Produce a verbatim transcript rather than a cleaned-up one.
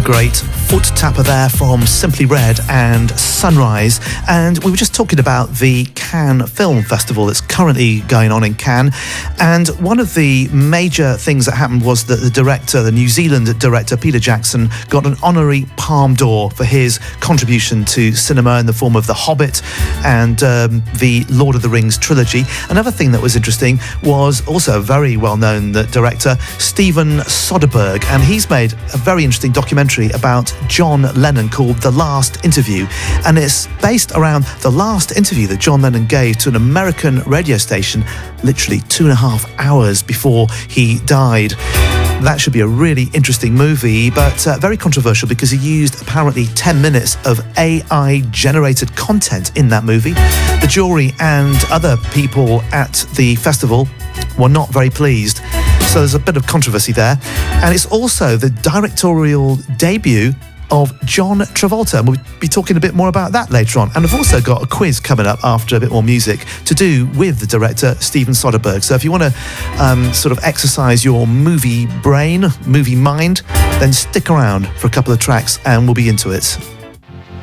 great foot tapper there from Simply Red and Sunrise. And we were just talking about the Cannes Film Festival that's currently going on in Cannes. And one of the major things that happened was that the director, the New Zealand director, Peter Jackson, got an honorary Palme d'Or for his contribution to cinema in the form of The Hobbit and um, the Lord of the Rings trilogy. Another thing that was interesting was also a very well-known director, Steven Soderbergh, and he's made a very interesting documentary about John Lennon called The Last Interview, and it's based around the last interview that John Lennon gave to an American radio station literally two and a half hours before he died. That should be a really interesting movie, but uh, very controversial because he used apparently ten minutes of A I-generated content in that movie. The jury and other people at the festival were not very pleased, so there's a bit of controversy there. And it's also the directorial debut of John Travolta, and we'll be talking a bit more about that later on. And I've also got a quiz coming up after a bit more music to do with the director, Steven Soderbergh. So if you want to um, sort of exercise your movie brain, movie mind, then stick around for a couple of tracks and we'll be into it.